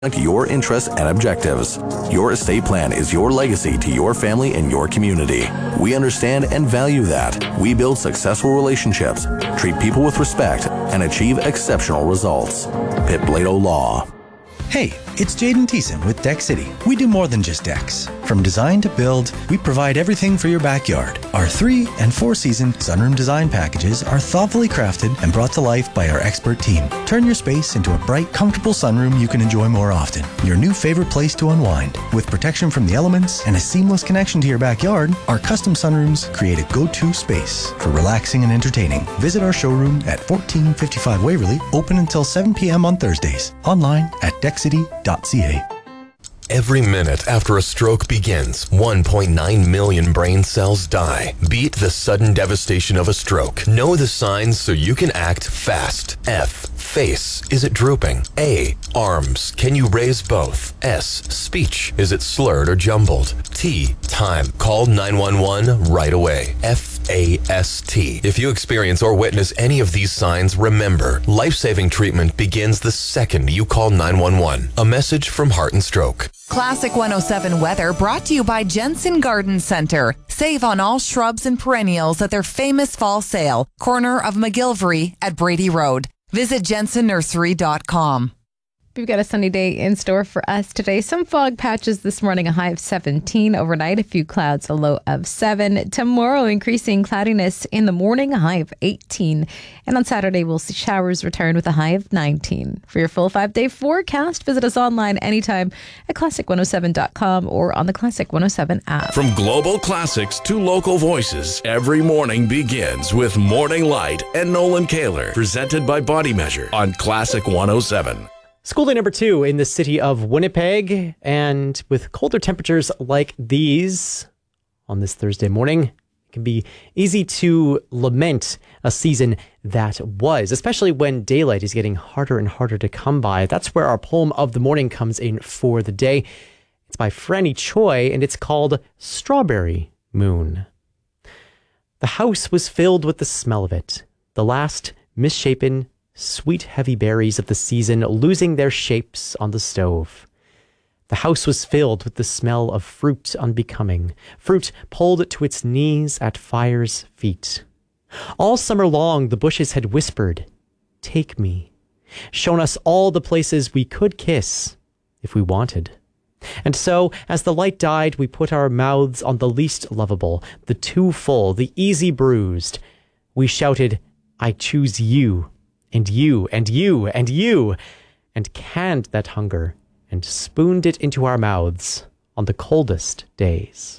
your interests and objectives. Your estate plan is your legacy to your family and your community. We understand and value that. We build successful relationships, treat people with respect, and achieve exceptional results. Pitt Blado Law. Hey, it's Jaden Thiessen with Deck City. We do more than just decks. From design to build, we provide everything for your backyard. Our 3- and 4-season sunroom design packages are thoughtfully crafted and brought to life by our expert team. Turn your space into a bright, comfortable sunroom you can enjoy more often. Your new favorite place to unwind. With protection from the elements and a seamless connection to your backyard, our custom sunrooms create a go-to space for relaxing and entertaining. Visit our showroom at 1455 Waverly, open until 7 p.m. on Thursdays. Online at deckcity.ca. Every minute after a stroke begins, 1.9 million brain cells die. Beat the sudden devastation of a stroke. Know the signs so you can act fast. F. Face. Is it drooping? A. Arms. Can you raise both? S. Speech. Is it slurred or jumbled? T. Time. Call 911 right away. FAST. If you experience or witness any of these signs, remember, life-saving treatment begins the second you call 911. A message from Heart and Stroke. Classic 107 weather brought to you by Jensen Garden Center. Save on all shrubs and perennials at their famous fall sale, corner of McGilvery at Brady Road. Visit jensennursery.com. We've got a sunny day in store for us today. Some fog patches this morning, a high of 17. Overnight, a few clouds, a low of 7. Tomorrow, increasing cloudiness in the morning, a high of 18. And on Saturday, we'll see showers return with a high of 19. For your full 5-day forecast, visit us online anytime at classic107.com or on the Classic 107 app. From global classics to local voices, every morning begins with Morning Light and Nolan Kaler, presented by Body Measure on Classic 107. School day number 2 in the city of Winnipeg, and with colder temperatures like these on this Thursday morning, it can be easy to lament a season that was, especially when daylight is getting harder and harder to come by. That's where our poem of the morning comes in for the day. It's by Franny Choi, and it's called Strawberry Moon. The house was filled with the smell of it, the last misshapen sweet heavy berries of the season losing their shapes on the stove. The house was filled with the smell of fruit unbecoming, fruit pulled to its knees at fire's feet. All summer long the bushes had whispered, "Take me," shown us all the places we could kiss if we wanted. And so, as the light died, we put our mouths on the least lovable, the too full, the easy bruised. We shouted, "I choose you, and you, and you, and you," and canned that hunger and spooned it into our mouths on the coldest days.